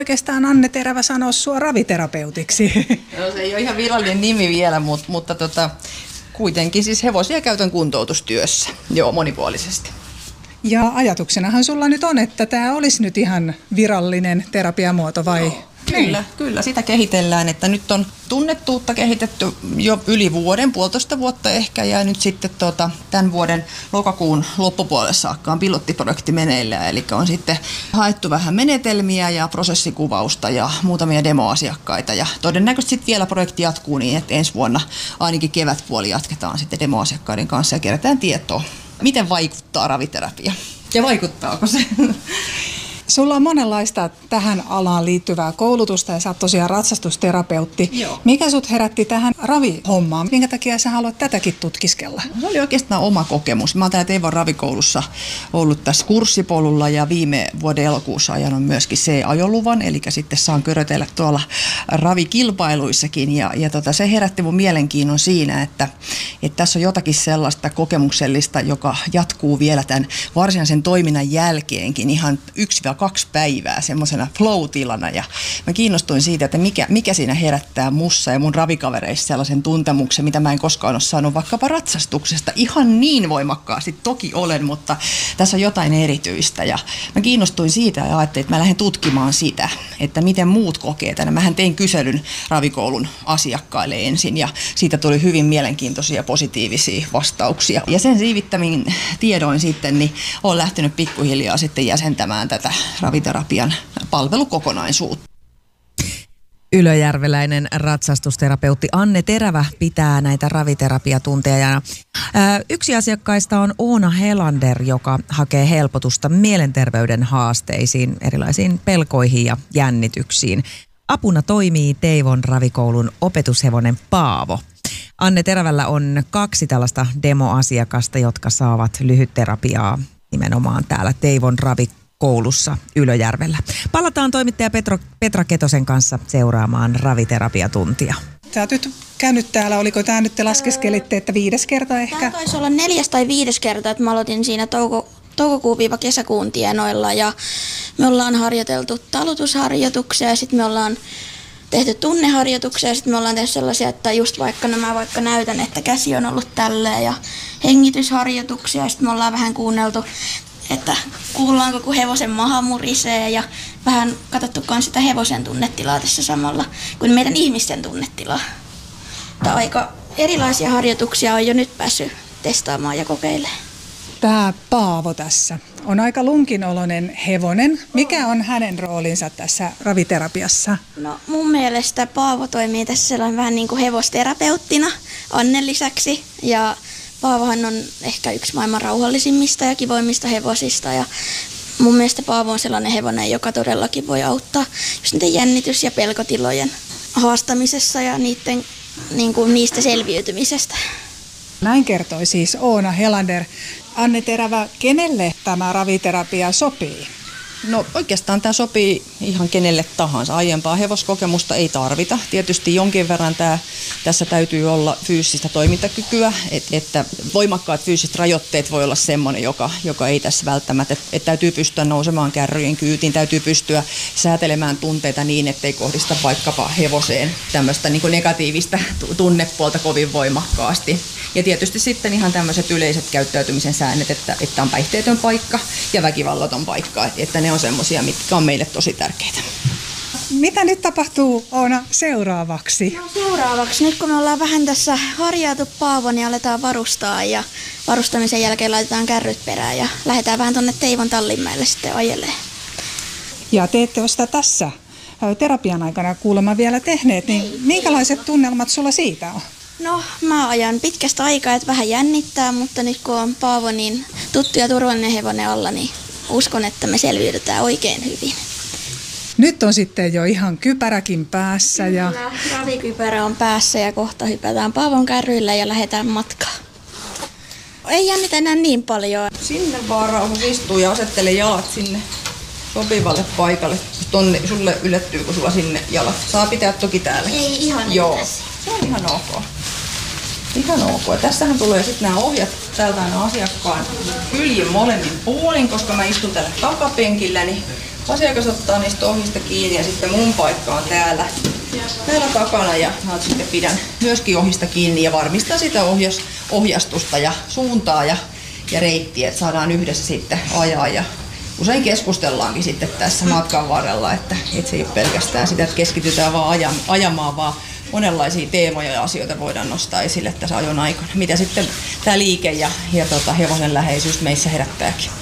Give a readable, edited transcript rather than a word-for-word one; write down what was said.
Oikeastaan Anne Terävä sanoo sua raviterapeutiksi. No, se ei ole ihan virallinen nimi vielä, mutta kuitenkin siis hevosia käytän kuntoutustyössä, joo, monipuolisesti. Ja ajatuksenahan sulla nyt on, että tämä olisi nyt ihan virallinen terapiamuoto vai? No, kyllä, sitä kehitellään, että nyt on tunnettuutta kehitetty jo yli vuoden, 1,5 vuotta ehkä, ja nyt sitten tämän vuoden lokakuun loppupuolessa saakka on pilottiprojekti meneillään, eli on sitten haettu vähän menetelmiä ja prosessikuvausta ja muutamia demoasiakkaita, ja todennäköisesti sitten vielä projekti jatkuu niin, että ensi vuonna ainakin kevätpuoli jatketaan sitten demoasiakkaiden kanssa ja kerätään tietoa, miten vaikuttaa raviterapia ja vaikuttaako se. Sulla on monenlaista tähän alaan liittyvää koulutusta ja sä oot tosiaan ratsastusterapeutti. Joo. Mikä sut herätti tähän ravihommaan? Minkä takia sä haluat tätäkin tutkiskella? Se oli oikeastaan oma kokemus. Mä oon täällä Teivon ravikoulussa ollut tässä kurssipolulla ja viime vuoden elokuussa ajanut myöskin C-ajoluvan, eli sitten saan körötellä tuolla ravikilpailuissakin. Ja se herätti mun mielenkiinnon siinä, että tässä on jotakin sellaista kokemuksellista, joka jatkuu vielä tämän varsinaisen toiminnan jälkeenkin ihan 1-2 päivää semmoisena flow-tilana, ja mä kiinnostuin siitä, että mikä siinä herättää mussa ja mun ravikavereissa sellaisen tuntemuksen, mitä mä en koskaan ole saanut vaikkapa ratsastuksesta. Ihan niin voimakkaasti toki olen, mutta tässä on jotain erityistä, ja mä kiinnostuin siitä ja ajattelin, että mä lähden tutkimaan sitä, että miten muut kokee tämän. Mähän tein kyselyn ravikoulun asiakkaille ensin, ja siitä tuli hyvin mielenkiintoisia positiivisia vastauksia. Ja sen siivittämin tiedoin sitten, niin olen lähtenyt pikkuhiljaa sitten jäsentämään tätä raviterapian palvelukokonaisuutta. Ylöjärveläinen ratsastusterapeutti Anne Terävä pitää näitä raviterapiatunteja. Yksi asiakkaista on Oona Helander, joka hakee helpotusta mielenterveyden haasteisiin, erilaisiin pelkoihin ja jännityksiin. Apuna toimii Teivon ravikoulun opetushevonen Paavo. Anne Terävällä on 2 tällaista demoasiakasta, jotka saavat lyhytterapiaa nimenomaan täällä Teivon ravikoulussa Ylöjärvellä. Palataan toimittaja Petra Ketosen kanssa seuraamaan raviterapiatuntia. Sä oot nyt käynyt täällä, oliko tämä nyt te laskeskelitte, että 5. kerta ehkä? Tämä taisi olla 4. tai 5. kerta, että mä aloitin siinä toukokuun-kesäkuun tienoilla, ja me ollaan harjoiteltu talutusharjoituksia ja sitten me ollaan tehty tunneharjoituksia ja sitten me ollaan tehty sellaisia, että just vaikka näytän, että käsi on ollut tälleen, ja hengitysharjoituksia ja sitten me ollaan vähän että kuullaanko kun hevosen maha murisee, ja vähän katsottukaan sitä hevosen tunnetilaa tässä samalla kuin meidän ihmisten tunnetilaa. Mutta aika erilaisia harjoituksia on jo nyt päässyt testaamaan ja kokeilemaan. Tämä Paavo tässä on aika lunkinoloinen hevonen. Mikä on hänen roolinsa tässä raviterapiassa? No mun mielestä Paavo toimii tässä sellainen vähän niin kuin hevosterapeuttina Annen lisäksi. Ja Paavohan on ehkä yksi maailman rauhallisimmista ja kivoimmista hevosista. Ja mun mielestä Paavo on sellainen hevonen, joka todellakin voi auttaa just niiden jännitys- ja pelkotilojen haastamisessa ja niistä selviytymisestä. Näin kertoi siis Oona Helander. Anne Terävä, kenelle tämä raviterapia sopii? No oikeastaan tämä sopii ihan kenelle tahansa. Aiempaa hevoskokemusta ei tarvita. Tietysti jonkin verran tässä täytyy olla fyysistä toimintakykyä, että voimakkaat fyysiset rajoitteet voi olla semmoinen, joka ei tässä välttämättä, että täytyy pystyä nousemaan kärryjen kyytiin, täytyy pystyä säätelemään tunteita niin, ettei kohdista vaikkapa hevoseen tämmöistä niin kuin negatiivista tunnepuolta kovin voimakkaasti. Ja tietysti sitten ihan tämmöiset yleiset käyttäytymisen säännöt, että on päihteetön paikka ja väkivallaton paikka, että ne on semmoisia, mitkä on meille tosi tärkeitä. Mitä nyt tapahtuu, Oona, seuraavaksi? No seuraavaksi, nyt kun me ollaan vähän tässä harjaatu Paavo, niin aletaan varustaa, ja varustamisen jälkeen laitetaan kärryt perään ja lähdetään vähän tuonne Teivon Tallinmäelle sitten ajelemaan. Ja te ette ole sitä tässä terapian aikana kuulemma vielä tehneet, niin minkälaiset tunnelmat sulla siitä on? No, mä ajan pitkästä aikaa, että vähän jännittää, mutta nyt kun on Paavo niin tuttu ja turvallinen hevonen alla, niin uskon, että me selviydytään oikein hyvin. Nyt on sitten jo ihan kypäräkin päässä. Ja Ravikypärä on päässä ja kohta hypätään Paavon kärryillä ja lähdetään matkaan. Ei jännitä enää niin paljon. Sinne vaan rauhassa istuu ja asettele jalat sinne sopivalle paikalle. Sulle ylettyykö sulla sinne jalat? Saa pitää toki täällä. Ei ihan. Joo, se on ihan ok. Ihan ok. Ja tässähän tulee sitten nämä ohjat täältä aina asiakkaan kyljin molemmin puolin, koska mä istun tällä takapenkillä, niin asiakas ottaa niistä ohjista kiinni ja sitten mun paikka on täällä takana ja mä sitten pidän myöskin ohjista kiinni ja varmistan sitä ohjastusta ja suuntaa ja reittiä, että saadaan yhdessä sitten ajaa ja usein keskustellaankin sitten tässä matkan varrella, että se ei ole pelkästään sitä, että keskitytään vaan ajamaan, vaan monenlaisia teemoja ja asioita voidaan nostaa esille tässä ajon aikana, mitä sitten tämä liike ja hevosen läheisyys meissä herättääkin.